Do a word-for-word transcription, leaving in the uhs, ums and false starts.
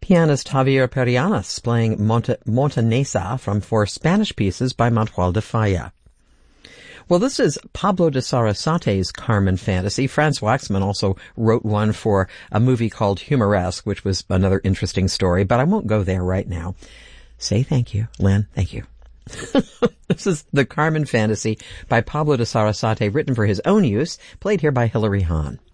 Pianist Javier Perianas playing Monte, Montanesa from four Spanish pieces by Manuel de Falla. Well, this is Pablo de Sarasate's Carmen Fantasy. Franz Waxman also wrote one for a movie called Humoresque, which was another interesting story, but I won't go there right now. Say thank you, Lynn. Thank you. This is the Carmen Fantasy by Pablo de Sarasate, written for his own use, played here by Hilary Hahn.